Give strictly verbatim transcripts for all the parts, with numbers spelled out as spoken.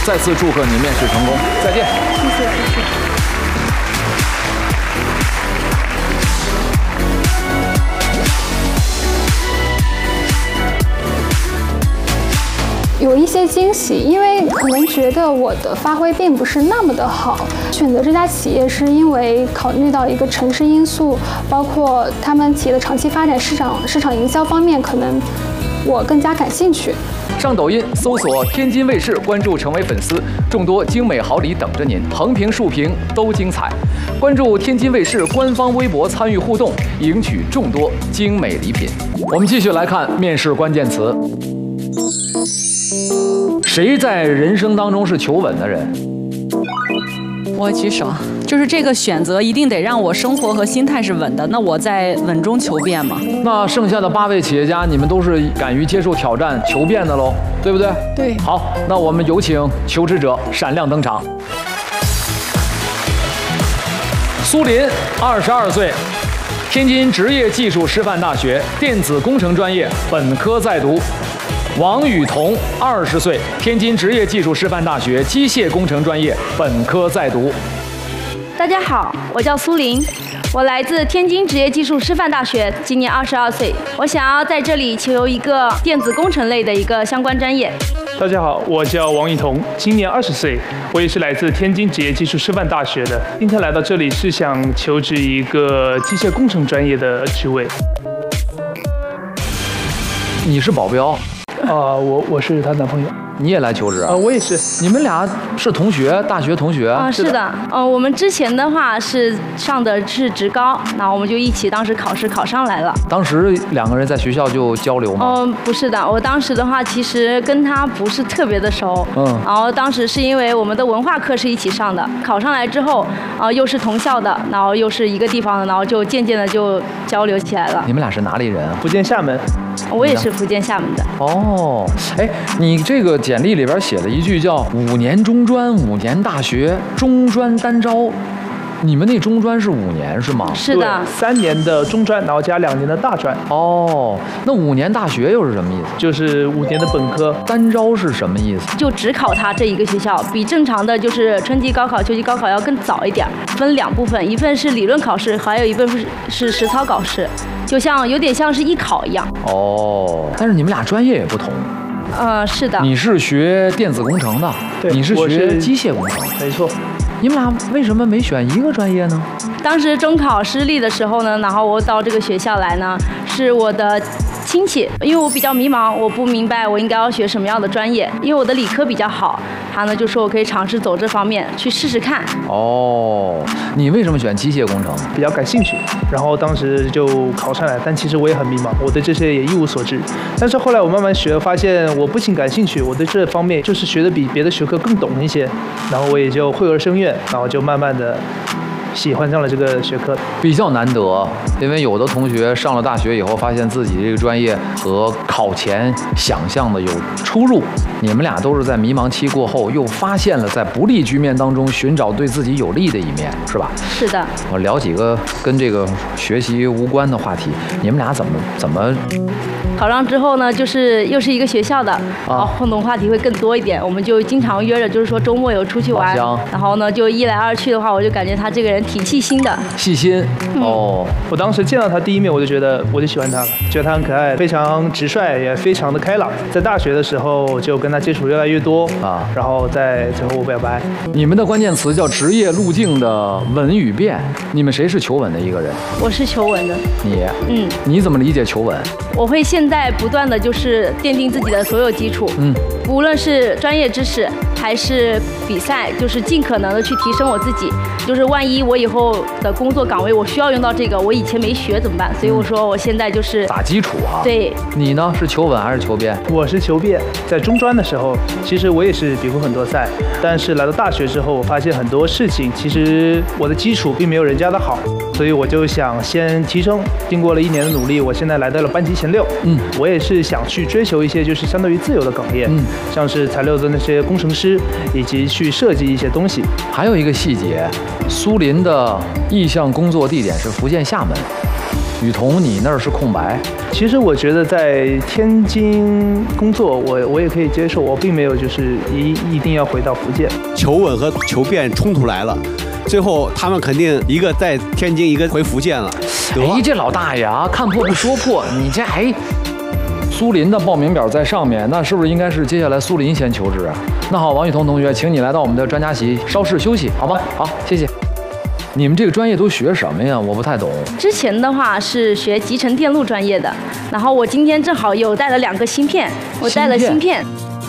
再次祝贺你面试成功，再见。 谢谢，谢谢。有一些惊喜，因为可能觉得我的发挥并不是那么的好。选择这家企业是因为考虑到一个城市因素，包括他们企业的长期发展、市场市场营销方面，可能我更加感兴趣。 上抖音搜索天津卫视，关注成为粉丝，众多精美好礼等着您，横屏竖屏都精彩。关注天津卫视官方微博参与互动，赢取众多精美礼品。我们继续来看面试关键词。谁在人生当中是求稳的人？ 我举手，就是这个选择一定得让我生活和心态是稳的，那我在稳中求变嘛。 那剩下的八位企业家，你们都是敢于接受挑战、求变的喽，对不对？ 对。 好，那我们有请求职者闪亮登场。苏林，二十二岁，天津职业技术师范大学电子工程专业本科在读。王雨桐，二十岁，天津职业技术师范大学机械工程专业本科在读。 大家好，我叫苏林，我来自天津职业技术师范大学，今年二十二岁。我想要在这里求一个电子工程类的一个相关专业。 大家好，我叫王雨桐，今年二十岁，我也是来自天津职业技术师范大学的。今天来到这里是想求职一个机械工程专业的职位。 你是保镖？ 啊、呃，我我是她男朋友。 你也来求职啊？ 呃，我也是。 你们俩是同学，大学同学？ 啊、呃，是的。呃，我们之前的话是上的是职高，那我们就一起当时考试考上来了。 当时两个人在学校就交流吗？ 嗯、呃，不是的，我当时的话其实跟他不是特别的熟。 嗯。 然后当时是因为我们的文化课是一起上的，考上来之后，呃，又是同校的，然后又是一个地方的，然后就渐渐的就交流起来了。 你们俩是哪里人啊？ 福建厦门。 我也是福建厦门的。 哦，哎，你这个简历里边写了一句叫“五年中专，五年大学，中专单招”，你们那中专是五年是吗？ 是的， 三年的中专，然后加两年的大专。 哦，那五年大学又是什么意思？ 就是五年的本科。 单招是什么意思？ 就只考它这一个学校，比正常的就是春季高考、秋季高考要更早一点，分两部分，一份是理论考试，还有一份是是实操考试。就像有点像是艺考一样哦，但是你们俩专业也不同。 呃，是的。 你是学电子工程的， 对， 你是学机械工程， 没错。 你们俩为什么没选一个专业呢？ 当时中考失利的时候呢，然后我到这个学校来呢，是我的亲戚，因为我比较迷茫，我不明白我应该要学什么样的专业，因为我的理科比较好，他呢就说我可以尝试走这方面去试试看。 哦，你为什么选机械工程？ 比较感兴趣，然后当时就考上来，但其实我也很迷茫，我对这些也一无所知。但是后来我慢慢学，发现我不仅感兴趣，我对这方面就是学的比别的学科更懂一些，然后我也就惠而生愿，然后就慢慢的喜欢上了这个学科。 比较难得，因为有的同学上了大学以后，发现自己这个专业和考前想象的有出入。你们俩都是在迷茫期过后，又发现了在不利局面当中寻找对自己有利的一面，是吧？ 是的。 我聊几个跟这个学习无关的话题，你们俩怎么怎么？ 考上之后呢，就是又是一个学校的，然后互动话题会更多一点。我们就经常约着，就是说周末有出去玩，然后呢就一来二去的话，我就感觉他这个人挺细心的。 细心、嗯、哦， 我当时见到他第一面，我就觉得我就喜欢他了，觉得他很可爱，非常直率，也非常的开朗。在大学的时候就跟他接触越来越多啊，然后在最后我表白。 你们的关键词叫职业路径的稳与变，你们谁是求稳的一个人？ 我是求稳的。 你， 嗯， 你怎么理解求稳？ 我会现在不断的就是奠定自己的所有基础， 嗯， 无论是专业知识还是比赛，就是尽可能的去提升我自己。就是万一我以后的工作岗位我需要用到这个，我以前没学怎么办？所以我说我现在就是打基础啊。 对， 你呢是求稳还是求变？ 我是求变。在中专的时候，其实我也是比过很多赛，但是来到大学之后，我发现很多事情其实我的基础并没有人家的好，所以我就想先提升。经过了一年的努力，我现在来到了班级前六。嗯，我也是想去追求一些就是相对于自由的岗业，嗯，像是材料的那些工程师，以及去设计一些东西。 还有一个细节，苏林的意向工作地点是福建厦门。 雨桐，你那儿是空白。 其实我觉得在天津工作，我我也可以接受，我并没有就是一一定要回到福建。 求稳和求变冲突来了，最后他们肯定一个在天津，一个回福建了。 哎，这老大爷啊，看破不说破，你这还。苏林的报名表在上面，那是不是应该是接下来苏林先求职啊？那好，王雨桐同学，请你来到我们的专家席，稍事休息，好吗？好，谢谢。你们这个专业都学什么呀？我不太懂。 之前的话是学集成电路专业的，然后我今天正好有带了两个芯片，我带了芯片。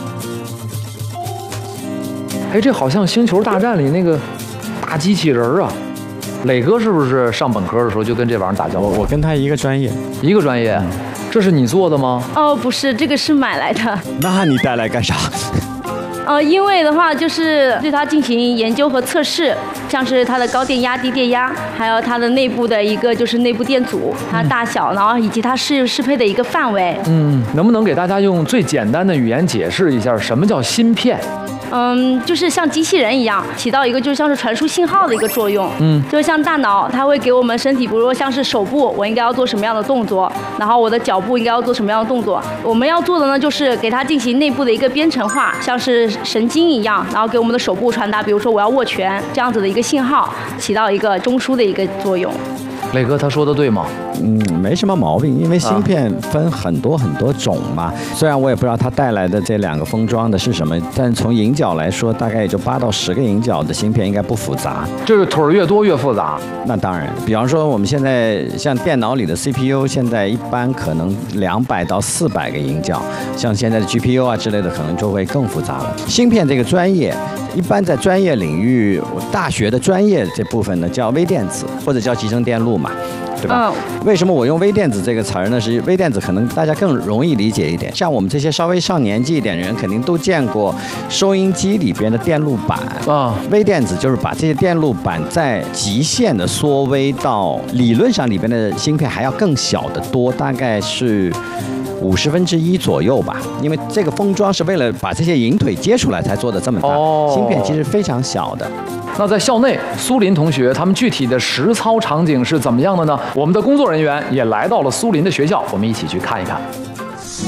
哎，这好像《星球大战》里那个大机器人啊。磊哥是不是上本科的时候就跟这玩意儿打交道？ 我跟他一个专业， 一个专业。这是你做的吗？ 哦，不是，这个是买来的。 那你带来干啥？ 呃，因为的话就是对它进行研究和测试，像是它的高电压、低电压，还有它的内部的一个就是内部电阻，它大小，然后以及它适适配的一个范围。 嗯，能不能给大家用最简单的语言解释一下什么叫芯片？ 嗯，就是像机器人一样，起到一个就像是传输信号的一个作用。嗯，就像大脑，它会给我们身体，比如说像是手部，我应该要做什么样的动作，然后我的脚部应该要做什么样的动作。我们要做的呢，就是给它进行内部的一个编程化，像是神经一样，然后给我们的手部传达，比如说我要握拳这样子的一个信号，起到一个中枢的一个作用。 磊哥，他说的对吗？ 嗯，没什么毛病，因为芯片分很多很多种嘛。虽然我也不知道他带来的这两个封装的是什么，但从引脚来说，大概也就八到十个引脚的芯片，应该不复杂。 这个腿儿越多越复杂。 那当然，比方说我们现在像电脑里的 C P U， 现在一般可能两百到四百个引脚，像现在的 G P U 啊之类的，可能就会更复杂了。芯片这个专业，一般在专业领域，大学的专业这部分呢叫微电子或者叫集成电路嘛。对吧？嗯、为什么我用微电子这个词儿呢？是微电子可能大家更容易理解一点。像我们这些稍微上年纪一点的人，肯定都见过收音机里边的电路板啊。微电子就是把这些电路板在极限的缩微到理论上里边的芯片还要更小的多，大概是五十分之一左右吧。因为这个封装是为了把这些引腿接出来才做的这么大，哦、芯片其实非常小的。 那在校内，苏林同学他们具体的实操场景是怎么样的呢？我们的工作人员也来到了苏林的学校，我们一起去看一看。